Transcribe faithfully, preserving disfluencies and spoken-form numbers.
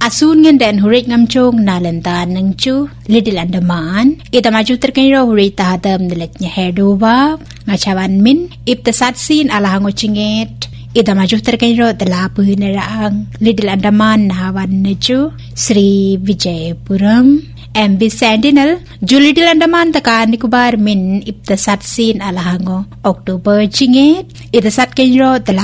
asun ngan dan hurik ngam chong nalantan nang chu Little Andaman ita maju terkain ro hurik tahadam nilatnya herdoba ngacawan min ibtasat sin alahango cinget ita maju terkain ro dalapu hinaraang Little Andaman nahawan naju Sri Vijayapuram M B Sentinel ju Little Andaman taka Nicobar min ibtasat sin alahango Oktober cinget ita sat kain ro